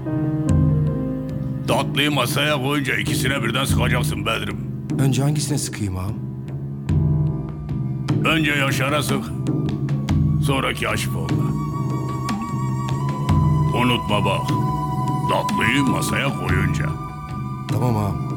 Tatlıyı masaya koyunca ikisine birden sıkacaksın Bedrim. Önce hangisine sıkayım ağam? Önce Yaşar'a sık, sonraki Aşifoğlu'na. Unutma bak, tatlıyı masaya koyunca. Tamam ağam.